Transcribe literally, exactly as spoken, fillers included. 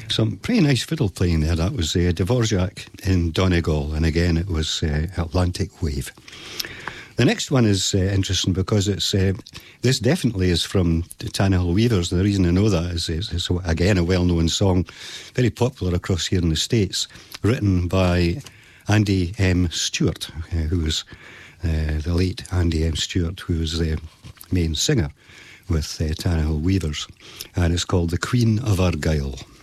Some pretty nice fiddle playing there. That was uh, Dvorak in Donegal, and again it was uh, Atlantic Wave. The next one is uh, interesting because it's uh, this definitely is from the Tannahill Weavers. And the reason I know that is it's, it's again a well-known song, very popular across here in the States, written by Andy M. Stewart, uh, who was uh, the late Andy M. Stewart, who was the main singer with uh, Tannahill Weavers, and it's called "The Queen of Argyll."